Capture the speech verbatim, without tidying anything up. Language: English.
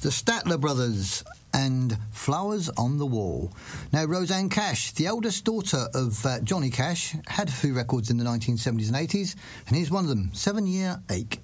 the Statler Brothers and Flowers on the Wall. Now, Rosanne Cash, the eldest daughter of uh, Johnny Cash, had a few records in the nineteen seventies and eighties, and here's one of them, Seven Year Ache.